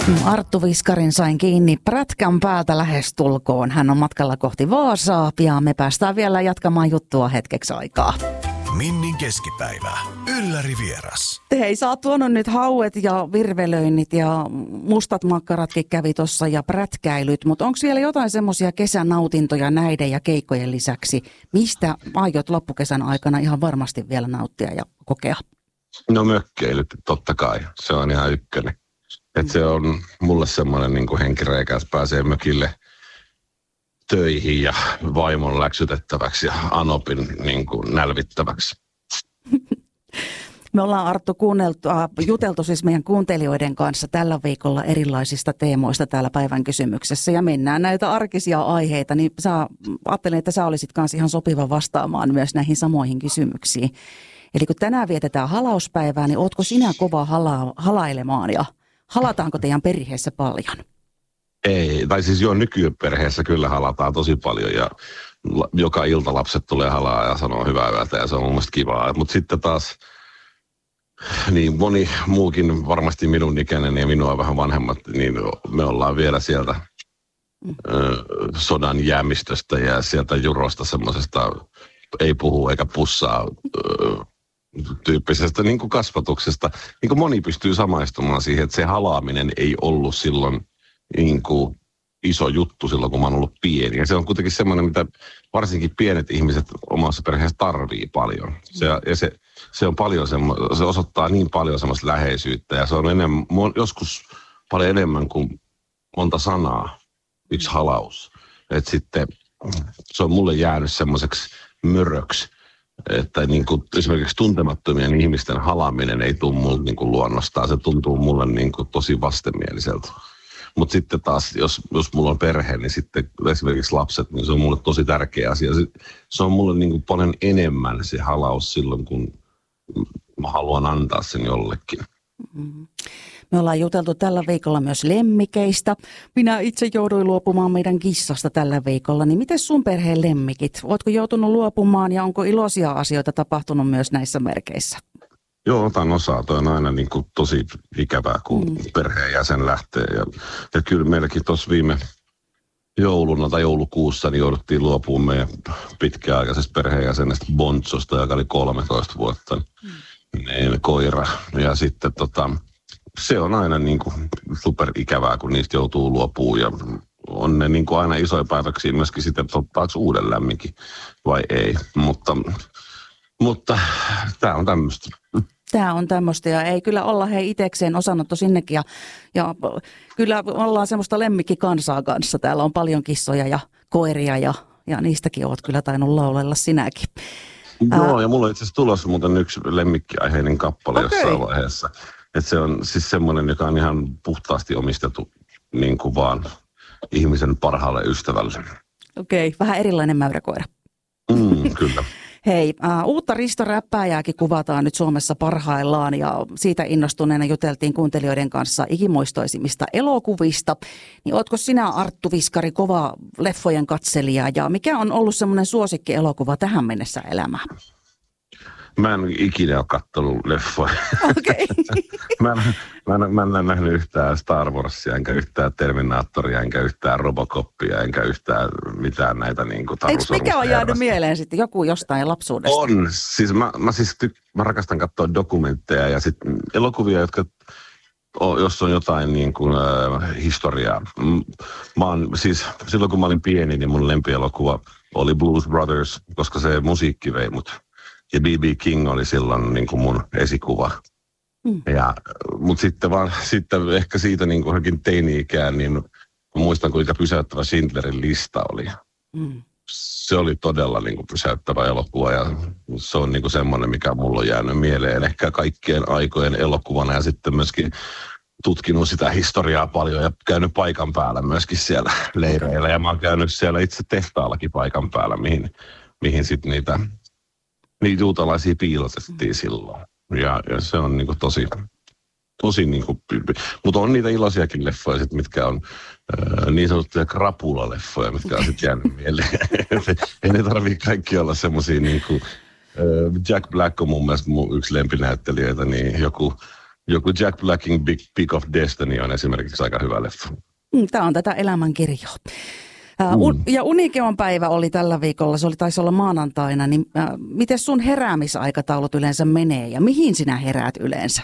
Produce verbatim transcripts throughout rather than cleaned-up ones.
Arttu Viskarin sain kiinni prätkän päältä lähestulkoon. Hän on matkalla kohti Vaasaa ja me päästään vielä jatkamaan juttua hetkeksi aikaa. Minnin keskipäivä. Ylläri vieras. Hei, sä oot tuonut nyt hauet ja virvelöinnit ja mustat makkaratkin kävi tossa ja prätkäilyt, mutta onko siellä jotain semmoisia kesänautintoja näiden ja keikkojen lisäksi, mistä aiot loppukesän aikana ihan varmasti vielä nauttia ja kokea? No mökkeilyt, totta kai. Se on ihan ykkönen. Että se on mulle semmoinen niin kuin henkireikä, että pääsee mökille töihin ja vaimon läksytettäväksi ja Anopin niin kuin nälvittäväksi. Me ollaan, Arttu, kuunneltu, äh, juteltu siis meidän kuuntelijoiden kanssa tällä viikolla erilaisista teemoista täällä päivän kysymyksessä ja mennään näitä arkisia aiheita, niin sä, ajattelin, että sä olisit kanssa ihan sopiva vastaamaan myös näihin samoihin kysymyksiin. Eli kun tänään vietetään halauspäivää, niin ootko sinä kova hala- halailemaan ja halataanko teidän perheessä paljon? Ei, tai siis jo nykyperheessä kyllä halataan tosi paljon ja joka ilta lapset tulee halaa ja sanoo hyvää yötä ja se on mun mielestä kivaa. Mutta sitten taas niin moni muukin varmasti minun ikäinen ja minua vähän vanhemmat, niin me ollaan vielä sieltä mm. ö, sodan jäämistöstä ja sieltä jurosta semmoisesta ei puhu eikä pussaa ö, tyyppisestä niin kuin kasvatuksesta. Niin kuin moni pystyy samaistumaan siihen, että se halaaminen ei ollut silloin niin kuin iso juttu silloin, kun mä oon ollut pieni. Ja se on kuitenkin semmoinen, mitä varsinkin pienet ihmiset omassa perheessä tarvii paljon. Se, ja se, se on paljon semmo, se osoittaa niin paljon semmoista läheisyyttä ja se on enemmän, joskus paljon enemmän kuin monta sanaa, yksi halaus. Että sitten se on mulle jäänyt semmoiseksi möröksi, että niin kuin esimerkiksi tuntemattomien ihmisten halaaminen ei tule mulle niin kuin luonnostaan. Se tuntuu mulle niin kuin tosi vastenmieliseltä. Mutta sitten taas, jos, jos mulla on perhe, niin sitten esimerkiksi lapset, niin se on mulle tosi tärkeä asia. Se, se on mulle niin kuin paljon enemmän se halaus silloin, kun mä haluan antaa sen jollekin. Mm-hmm. Me ollaan juteltu tällä viikolla myös lemmikeistä. Minä itse jouduin luopumaan meidän kissasta tällä viikolla. Niin miten sun perheen lemmikit? Ootko joutunut luopumaan ja onko iloisia asioita tapahtunut myös näissä merkeissä? Joo, otan osaa. Toi on aina niin kuin tosi ikävää, kun mm. perheenjäsen lähtee. Ja, ja kyllä meilläkin tuossa viime jouluna tai joulukuussa niin jouduttiin luopumaan meidän pitkäaikaisesta perheenjäsenestä Bonzosta, joka oli kolmetoista vuotta. Mm. Niin, koira. Ja sitten tota, se on aina niin kuin super ikävää, kun niistä joutuu luopumaan. Ja on ne niin kuin aina isoja päätöksiä myöskin sitten, että ottaako uuden lämminkin vai ei. Mutta, mutta tämä on tämmöistä. Tämä on tämmöistä ja ei kyllä olla hei itekseen osanotto sinnekin ja, ja kyllä ollaan semmoista lemmikkikansaa kanssa. Täällä on paljon kissoja ja koiria ja, ja niistäkin oot kyllä tainnut laulella sinäkin. Joo, Ää... ja mulla on itse asiassa tulossa muuten yksi lemmikkiaiheinen kappale okay. jossain vaiheessa. Että se on siis semmoinen, joka on ihan puhtaasti omistettu niin kuin vaan ihmisen parhaalle ystävälle. Okei, okay, vähän erilainen mäyräkoira. Mm, kyllä. Hei, uh, uutta Risto Räppääjääkin kuvataan nyt Suomessa parhaillaan ja siitä innostuneena juteltiin kuuntelijoiden kanssa ikimuistoisimmista elokuvista. Niin ootko sinä, Arttu Viskari, kova leffojen katselija ja mikä on ollut semmoinen suosikkielokuva tähän mennessä elämään? Mä en ikinä ole katsonut leffoja. Okei. Okay. mä, mä, en, mä en ole nähnyt yhtään Star Warsia, enkä yhtään Terminaattoria, enkä yhtään Robocopia, enkä yhtään mitään näitä niin kuin Eikö mikä on jäänyt mieleen sitten? Joku jostain lapsuudesta? On. Siis mä, mä, siis tyk- mä rakastan katsoa dokumentteja ja sitten elokuvia, jotka, jos on jotain niin kuin, äh, historiaa. Mä oon, siis silloin kun mä olin pieni, niin mun lempielokuva oli Blues Brothers, koska se musiikki vei mut. Ja B B King oli silloin niin kuin mun esikuva. Mm. Ja, mutta sitten vaan sitten ehkä siitä niin kuin johonkin teini-ikään, niin muistan kuinka pysäyttävä Schindlerin lista oli. Mm. Se oli todella niin kuin pysäyttävä elokuva ja se on niin kuin semmoinen, mikä mulla on jäänyt mieleen ehkä kaikkien aikojen elokuvana ja sitten myöskin tutkinut sitä historiaa paljon ja käynyt paikan päällä myöskin siellä leireillä. Ja mä oon käynyt siellä itse tehtaallakin paikan päällä, mihin, mihin sitten niitä... Niitä juutalaisia piilotettiin silloin. Ja, ja se on niinku tosi, tosi niinku, mutta on niitä iloisiakin leffoja, sit, mitkä on äh, niin sanottuja krapula-leffoja, mitkä on sitten jäänyt mieleen. Ei ne tarvitse kaikki olla semmosia niinku, äh, Jack Black on mun mielestä mun yksi lempinäyttelijöitä, niin joku, joku Jack Blackin Big Pick of Destiny on esimerkiksi aika hyvä leffa. Tämä on tätä elämänkirjoa. Mm. Ja Unikeon päivä oli tällä viikolla, se oli taisi olla maanantaina, niin äh, miten sun heräämisaikataulut yleensä menee ja mihin sinä heräät yleensä?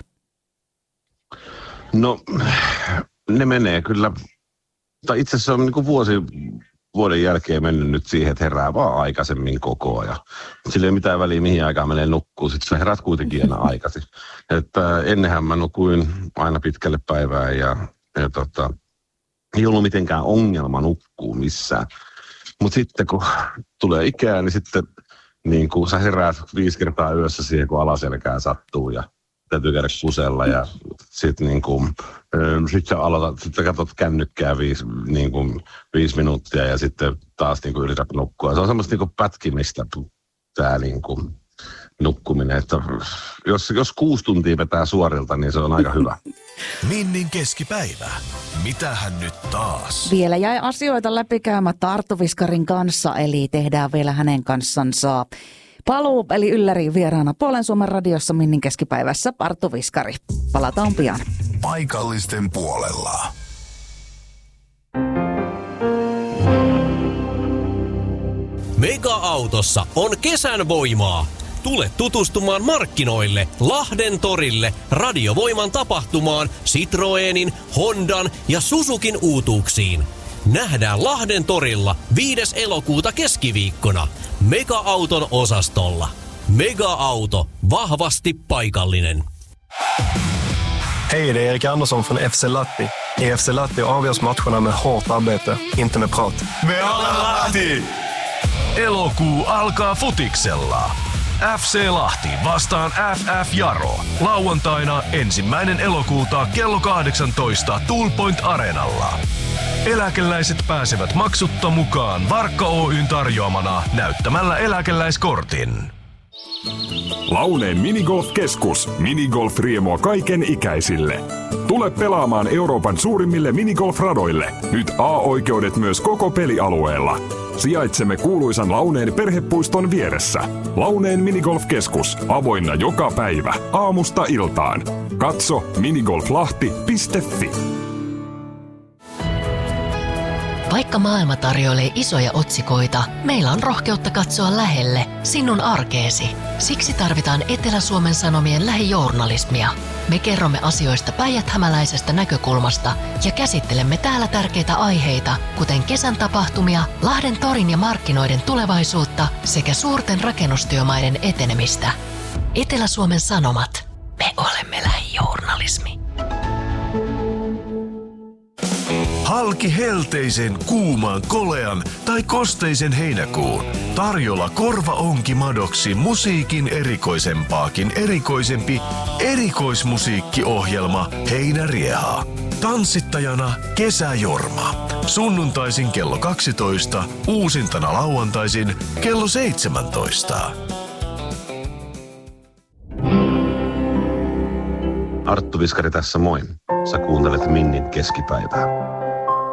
No, ne menee kyllä, tai itse asiassa on niin kuin vuosi vuoden jälkeen mennyt nyt siihen, että herää vaan aikaisemmin koko ajan. Sillä ei mitään väliä, mihin aikaan menee nukkuu, sitten sä herät kuitenkin aina aikaisin. Että ennenhän mä nukuin aina pitkälle päivään ja, ja tota, ei ollut mitenkään ongelma nukkuu missään. Mutta sitten kun tulee ikää, niin sitten niin kun sä heräät viisi kertaa yössä siihen, kun alaselkään sattuu ja täytyy käydä kusella ja sitten niin kuin, sit sä aloitat, sit sä katsot kännykkää viisi, niin kuin, viisi minuuttia ja sitten taas niin kuin yrität nukkua. Se on semmoista niin kuin pätkimistä tää niin kuin nukkuminen, että jos, jos kuusi tuntia vetää suorilta, niin se on aika hyvä. Minnin keskipäivä. Mitähän nyt taas? Vielä jäi asioita läpikäymättä Arttu Viskarin kanssa, eli tehdään vielä hänen kanssansa paluu, eli ylläri vieraana Puolen Suomen radiossa Minnin keskipäivässä Arttu Viskari. Palataan pian. Paikallisten puolella. Mega-autossa on kesän voimaa. Tule tutustumaan markkinoille, Lahden torille, Radiovoiman tapahtumaan, Citroenin, Hondan ja Suzukin uutuuksiin. Nähdään Lahden torilla viides elokuuta keskiviikkona Mega-auton osastolla. Mega-auto, vahvasti paikallinen. Hej, det är Erik Andersson från F C Lahti. I F C Lahti avgörs matcherna med hårt arbete, inte med prat. Me ollaan Lahti! Elokuu alkaa futiksella. F C Lahti vastaan F F Jaro. Lauantaina ensimmäinen elokuuta kello kahdeksantoista Tool Point Areenalla. Eläkeläiset pääsevät maksutta mukaan Varkka Oyn tarjoamana näyttämällä eläkeläiskortin. Launeen Minigolf-keskus. Minigolf-riemua kaiken ikäisille. Tule pelaamaan Euroopan suurimmille minigolf-radoille. Nyt A-oikeudet myös koko pelialueella. Sijaitsemme kuuluisan Launeen perhepuiston vieressä. Launeen Minigolf-keskus. Avoinna joka päivä. Aamusta iltaan. Katso minigolflahti piste fi. Vaikka maailma tarjoilee isoja otsikoita, meillä on rohkeutta katsoa lähelle, sinun arkeesi. Siksi tarvitaan Etelä-Suomen Sanomien lähijournalismia. Me kerromme asioista päijäthämäläisestä näkökulmasta ja käsittelemme täällä tärkeitä aiheita, kuten kesän tapahtumia, Lahden torin ja markkinoiden tulevaisuutta sekä suurten rakennustyömaiden etenemistä. Etelä-Suomen Sanomat. Me olemme lähijournalismi. Halki helteisen, kuuman, kolean tai kosteisen heinäkuun. Tarjolla korvaonkimadoksi musiikin erikoisempaakin erikoisempi erikoismusiikkiohjelma Heinäriehaa. Tanssittajana Kesäjorma. Sunnuntaisin kello kaksitoista, uusintana lauantaisin kello seitsemäntoista. Arttu Viskari tässä moi. Sä kuuntelet Minnin keskipäivää.